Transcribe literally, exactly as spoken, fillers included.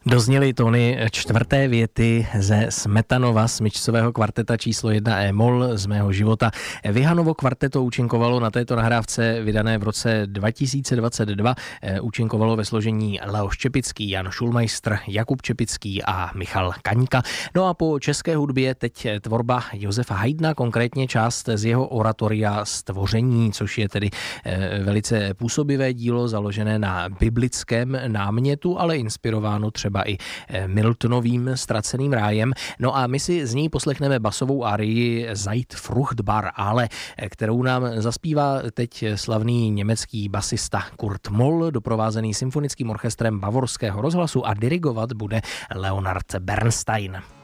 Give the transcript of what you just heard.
Dozněly tóny čtvrté věty ze Smetanova smyčcového kvarteta číslo jedna E-moll z mého života. Vihanovo kvarteto účinkovalo na této nahrávce vydané v roce dva tisíce dvacet dva. Účinkovalo ve složení Leoš Čepický, Jan Šulmejstr, Jakub Čepický a Michal Kaňka. No a po české hudbě teď tvorba Josefa Haydna, konkrétně část z jeho oratoria Stvoření, což je tedy velice působivé dílo založené na biblickém námětu, ale inspirováno třeba i Miltonovým Ztraceným rájem. No a my si z ní poslechneme basovou arii Seid fruchtbar, ale kterou nám zaspívá teď slavný německý basista Kurt Moll, doprovázený symfonickým orchestrem Bavorského rozhlasu, a dirigovat bude Leonard Bernstein.